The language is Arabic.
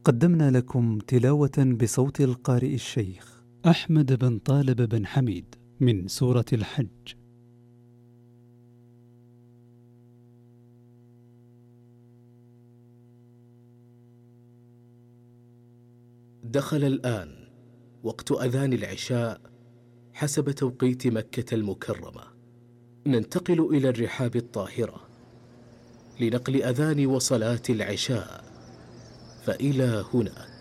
قدمنا لكم تلاوة بصوت القارئ الشيخ أحمد بن طالب بن حميد من سورة الحج. دخل الآن وقت أذان العشاء حسب توقيت مكة المكرمة. ننتقل إلى الرحاب الطاهرة لنقل أذان وصلاة العشاء، فإلى هنا